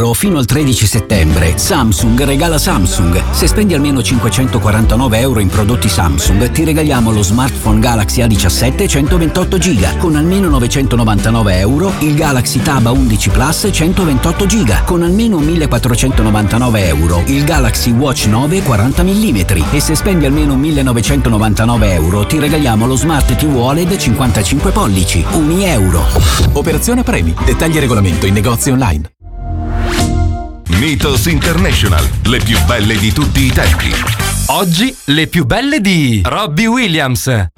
euro fino al 13 settembre. Samsung regala Samsung. Se spendi almeno 549 euro in prodotti Samsung, ti regaliamo lo smartphone Galaxy A17 128 GB. Con almeno 999 euro, il Galaxy Tab A11 Plus 128 GB. Con almeno 1499 euro, il Galaxy Watch 9 40 mm. E se spendi almeno 1999 euro, ti regaliamo lo Smart TV OLED 55 pollici. €1. Operazione premi. Dettagli e regolamento in negozi online. Mythos International, le più belle di tutti i tempi. Oggi le più belle di Robbie Williams.